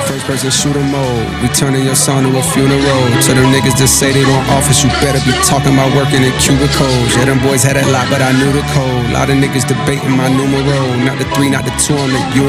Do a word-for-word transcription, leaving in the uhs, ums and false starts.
First person shooter mode. We turning your song to a funeral. To them niggas that say they want office, you better be talking about working in cubicles. Yeah, them boys had a lot, but I knew the code. Lot of niggas debating my numero. Not the three, not the two, on the U.